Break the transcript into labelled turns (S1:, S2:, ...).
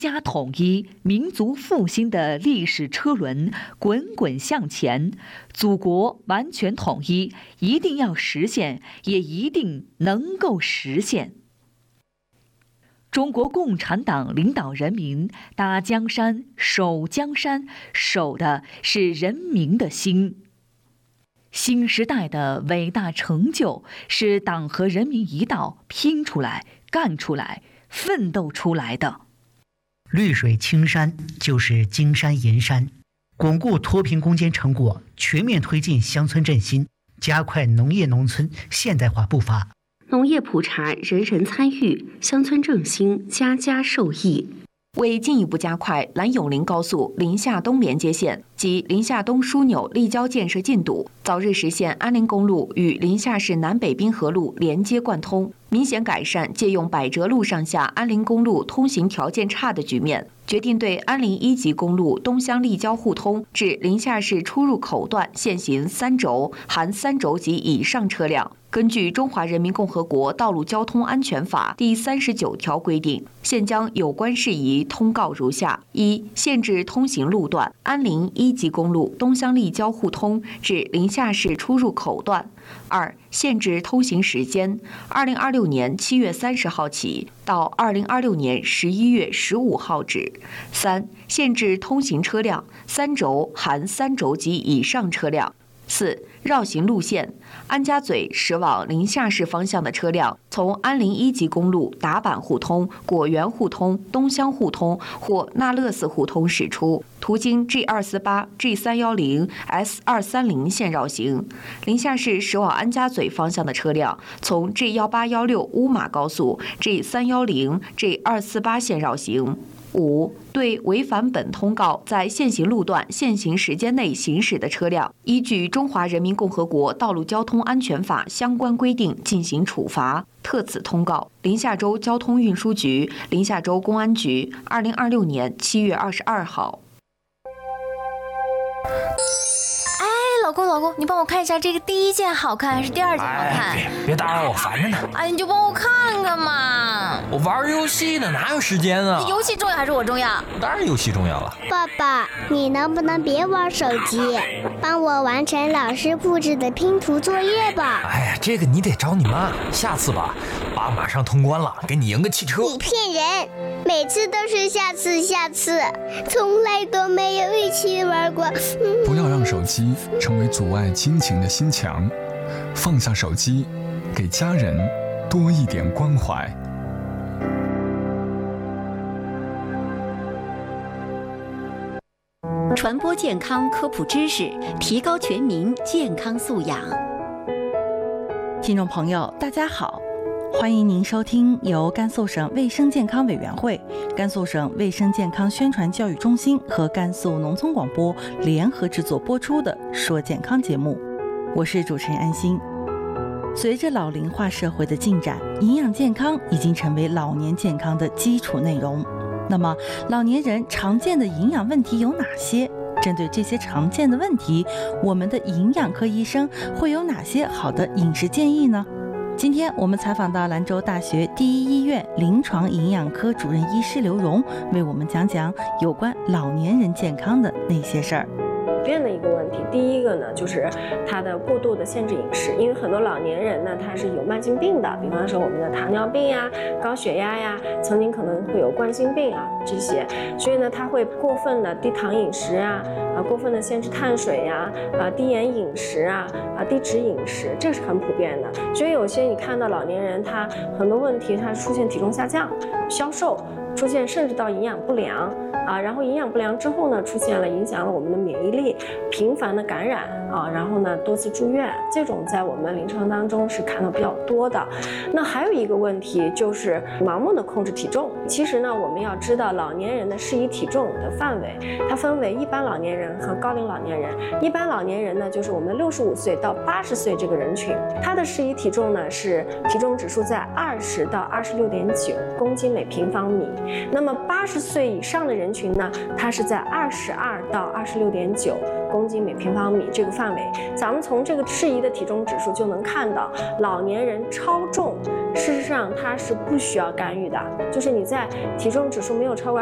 S1: 家统一、民族复兴的历史车轮滚滚向前，祖国完全统一一定要实现，也一定能够实现。中国共产党领导人民打江山、守江山，守的是人民的心。新时代的伟大成就是党和人民一道拼出来、干出来、奋斗出来的。
S2: 绿水青山就是金山银山，巩固脱贫攻坚成果，全面推进乡村振兴，加快农业农村现代化步伐。
S3: 农业普查，人人参与，乡村振兴，家家受益。为进一步加快兰永林高速临夏东连接线及临夏东枢纽立交建设进度，早日实现安林公路与临夏市南北滨河路连接贯通，明显改善借用百折路上下安林公路通行条件差的局面，决定对安林1级公路东乡立交互通至临夏市出入口段限行3轴含3轴及以上车辆。根据《中华人民共和国道路交通安全法》第39条规定，现将有关事宜通告如下：一、限制通行路段：安林1级公路东乡立交互通至临夏市出入口段；二、限制通行时间：2026年7月30号起到2026年11月15号止；三、限制通行车辆：3轴含3轴及以上车辆。四、绕行路线：安家嘴驶往临夏市方向的车辆，从安林1级公路打板互通、果园互通、东乡互通或那勒斯互通驶出，途经 G248、G310、S230 线绕行。临夏市驶往安家嘴方向的车辆，从 G1816 乌马高速、G310、G248 线绕行。五、对违反本通告在现行路段限行时间内行驶的车辆，依据《中华人民共和国道路交通安全法》相关规定进行处罚。特此通告：临夏州交通运输局、临夏州公安局，2026年7月22号。
S4: 老公，你帮我看一下这个第一件好看还是第二件好看？
S5: 别打扰我，烦着呢。
S4: 你就帮我看看嘛。
S5: 我玩游戏呢，哪有时间啊？
S4: 游戏重要还是我重要？
S5: 当然游戏重要了。
S6: 爸爸，你能不能别玩手机，帮我完成老师布置的拼图作业吧？
S5: 哎呀，这个你得找你妈，下次吧。爸马上通关了，给你赢个汽车。
S6: 你骗人，每次都是下次，从来都没有一起玩过。
S7: 不要让手机成为阻碍亲情的心墙，放下手机，给家人多一点关怀。
S3: 传播健康科普知识，提高全民健康素养。
S8: 听众朋友，大家好，欢迎您收听由甘肃省卫生健康委员会、甘肃省卫生健康宣传教育中心和甘肃农村广播联合制作播出的《说健康》节目，我是主持人安心。随着老龄化社会的进展，营养健康已经成为老年健康的基础内容。那么，老年人常见的营养问题有哪些？针对这些常见的问题，我们的营养科医生会有哪些好的饮食建议呢？今天我们采访到兰州大学第一医院临床营养科主任医师刘荣，为我们讲讲有关老年人健康的那些事儿。
S9: 变的一个问题，第一个呢，就是他的过度的限制饮食，因为很多老年人呢，他是有慢性病的，比方说我们的糖尿病呀、高血压呀，曾经可能会有冠心病啊这些，所以呢，他会过分的低糖饮食啊，过分的限制碳水呀，低盐饮食啊，低脂饮食，这是很普遍的。所以有些你看到老年人他很多问题，他出现体重下降、消瘦，出现甚至到营养不良。然后营养不良之后呢，出现了影响了我们的免疫力，频繁的感染然后呢多次住院，这种在我们临床当中是看到比较多的。那还有一个问题就是盲目的控制体重。其实呢，我们要知道老年人的适宜体重的范围，它分为一般老年人和高龄老年人。一般老年人呢，就是我们65岁到80岁这个人群，它的适宜体重呢是体重指数在20到26.9公斤每平方米。那么80岁以上的人群呢，它是在22到26.9公斤每平方米这个范围。咱们从这个适宜的体重指数就能看到，老年人超重，事实上它是不需要干预的，就是你在体重指数没有超过